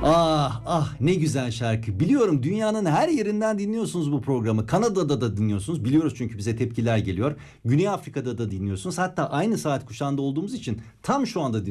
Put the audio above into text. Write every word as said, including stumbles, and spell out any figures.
Ah ah ne güzel şarkı. Biliyorum dünyanın her yerinden dinliyorsunuz bu programı. Kanada'da da dinliyorsunuz. Biliyoruz çünkü bize tepkiler geliyor. Güney Afrika'da da dinliyorsunuz. Hatta aynı saat kuşağında olduğumuz için tam şu anda dinliyorsunuz.